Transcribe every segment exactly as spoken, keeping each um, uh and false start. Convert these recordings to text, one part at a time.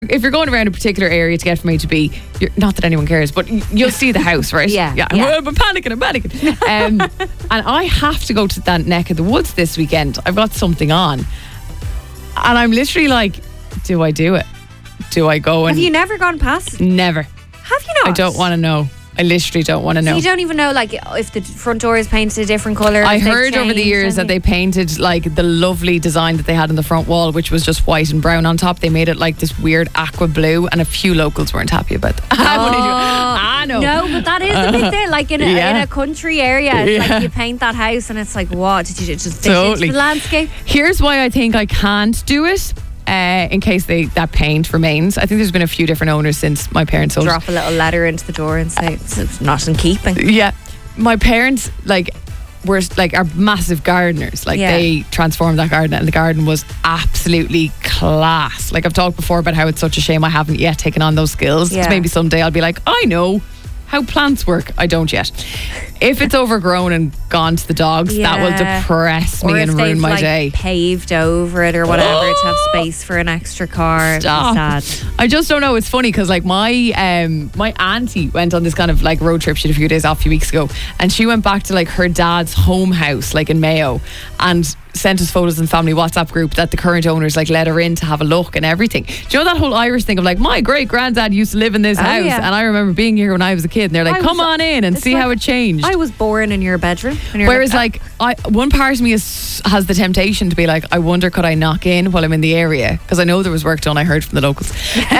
if you're going around a particular area to get from A to B, you're, not that anyone cares, but you'll see the house, right? Yeah, yeah. yeah. I'm, I'm panicking, I'm panicking. Um, and I have to go to that neck of the woods this weekend. I've got something on, and I'm literally like, do I do it? Do I go? And Have you never gone past? never. Have you not? I don't want to know. I literally don't want to know. So you don't even know, like, if the front door is painted a different colour? I if they've heard over the changed years that they anything? painted like the lovely design that they had in the front wall, which was just white and brown on top. They made it like this weird aqua blue, and a few locals weren't happy about that. I know. No, but that is a bit there. Like in a, Yeah. in a country area, it's Yeah. like you paint that house, and it's like, what did you just fit Totally. into the landscape? Here's why I think I can't do it. Uh, in case they that paint remains. I think there's been a few different owners since my parents sold. Drop a little letter into the door and say it's not in keeping. Yeah, my parents like were like are massive gardeners. Like Yeah. they transformed that garden, and the garden was absolutely class. Like I've talked before about how it's such a shame I haven't yet taken on those skills. 'Cause Yeah. maybe someday I'll be like, I know how plants work. I don't yet. If it's overgrown and gone to the dogs, that will Yeah. depress me Or and if ruin they've my like day. paved over it or whatever to have space for an extra car. It'd be Stop. sad. I just don't know. It's funny because like my um my auntie went on this kind of like road trip. She had a few days off a few weeks ago, and she went back to like her dad's home house, like in Mayo, and sent us photos in the family WhatsApp group that the current owners like let her in to have a look and everything. Do you know that whole Irish thing of like my great granddad used to live in this Oh, house, yeah. and I remember being here when I was a kid, and they're like, I come was- on in and it's see like- how it changed. I was born in your bedroom. And you're Whereas, like, like, I one part of me is, has the temptation to be like, I wonder could I knock in while I'm in the area, because I know there was work done. I heard from the locals,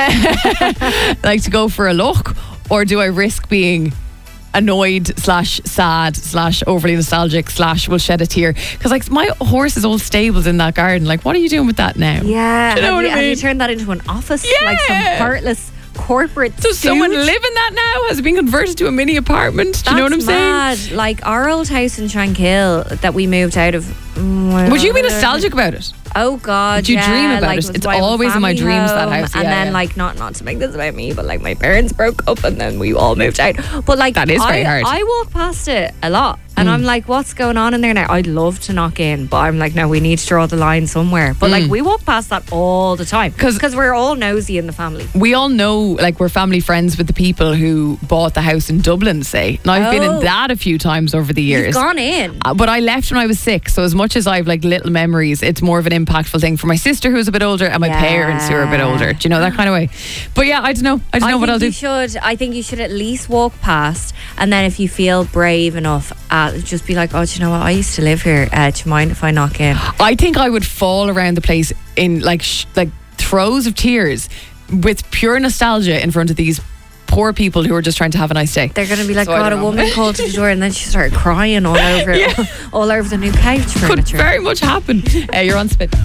like to go for a look, or do I risk being annoyed slash sad slash overly nostalgic slash will shed a tear because like my horse is all stables in that garden. Like, what are you doing with that now? yeah. Do you know have, what you, I have you mean? turned that into an office? Yeah. Like some heartless corporate Does someone stooge? live in that now? Has it been converted to a mini apartment? Do you know what I'm That's saying? mad. Like our old house in Shankill that we moved out of. mm, Would you be nostalgic about it? Oh God! Did you yeah, dream about like, it? was It's my own always in my family dreams, that home, house. and Yeah, then yeah. like not not to make this about me, but like my parents broke up, and then we all moved out. But like That is I, very hard. I walk past it a lot, and I'm like, what's going on in there now? I'd love to knock in, but I'm like, no, we need to draw the line somewhere. But like we walk past that all the time 'Cause- because we're all nosy in the family. We all know, like, we're family friends with the people who bought the house in Dublin, say. Now, I've been Oh. in that a few times over the years. You've gone in. Uh, but I left when I was six, so as much as I've like little memories, it's more of an impactful thing for my sister who's a bit older and my Yeah. parents who are a bit older. Do you know, that kind of way? But yeah, I don't know. I don't know I what think I'll do. you should. I think you should at least walk past, and then if you feel brave enough, uh, just be like, "Oh, do you know what? I used to live here. Uh, do you mind if I knock in?" I think I would fall around the place in like sh- like throes of tears with pure nostalgia in front of these poor people who are just trying to have a nice day. They're going to be like, So I God, don't a know. woman called to the door, and then she started crying all over, Yeah. all over the new couch Could furniture. very much happen. Uh, you're on Spin.